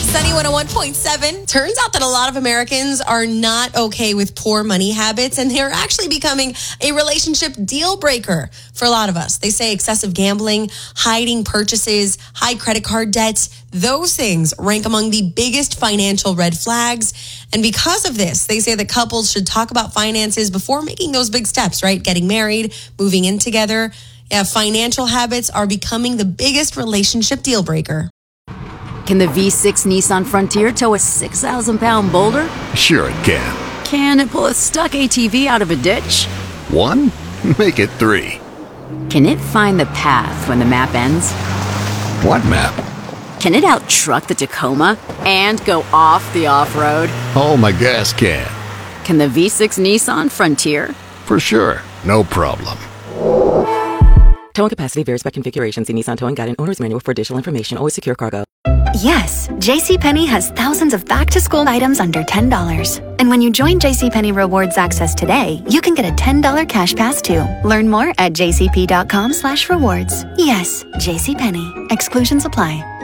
Sunny 101.7. Turns out that a lot of Americans are not okay with poor money habits, and they're actually becoming a relationship deal breaker for a lot of us. They say excessive gambling, hiding purchases, high credit card debts, those things rank among the biggest financial red flags. And because of this, they say that couples should talk about finances before making those big steps, right? Getting married, moving in together. Yeah, financial habits are becoming the biggest relationship deal breaker. Can the V6 Nissan Frontier tow a 6,000-pound boulder? Sure it can. Can it pull a stuck ATV out of a ditch? 1? Make it 3. Can it find the path when the map ends? What map? Can it out-truck the Tacoma and go off the off-road? Oh, my gas can. Can the V6 Nissan Frontier? For sure. No problem. Towing capacity varies by configuration. See Nissan Towing Guide and Owner's Manual for additional information. Always secure cargo. Yes, JCPenney has thousands of back-to-school items under $10. And when you join JCPenney Rewards Access today, you can get a $10 cash pass too. Learn more at jcp.com/rewards. Yes, JCPenney. Exclusions apply.